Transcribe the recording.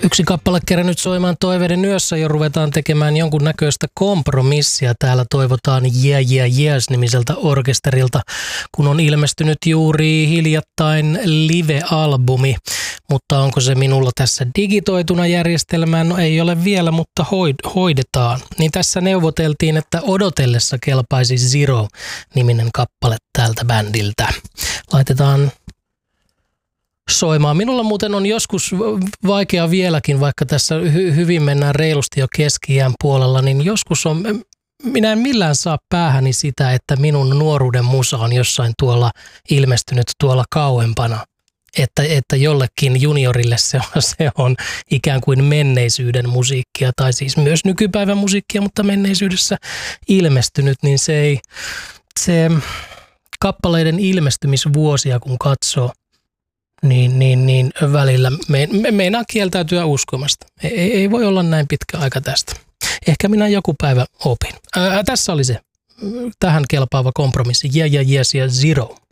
Yksi kappale kerännyt soimaan Toiveiden yössä, jo ruvetaan tekemään jonkun näköistä kompromissia. Täällä toivotaan Yeah Yeah Yes -nimiseltä orkesterilta, kun on ilmestynyt juuri hiljattain live-albumi. Mutta onko se minulla tässä digitoituna järjestelmään? No ei ole vielä, mutta hoidetaan. Niin tässä neuvoteltiin, että odotellessa kelpaisi Zero-niminen kappale tältä bändiltä. Laitetaan soimaan. Minulla muuten on joskus vaikea vieläkin, vaikka tässä hyvin mennään reilusti jo keski-iän puolella, niin joskus on, minä en millään saa päähäni sitä, että minun nuoruuden musa on jossain tuolla ilmestynyt tuolla kauempana. Että jollekin juniorille se on ikään kuin menneisyyden musiikkia, tai siis myös nykypäivän musiikkia, mutta menneisyydessä ilmestynyt, niin se kappaleiden ilmestymisvuosia kun katsoo, niin välillä meinaa kieltäytyä uskomasta. Ei voi olla näin pitkä aika tästä. Ehkä minä joku päivä opin. Tässä oli se tähän kelpaava kompromissi. Yeah, yeah, yes ja Zero.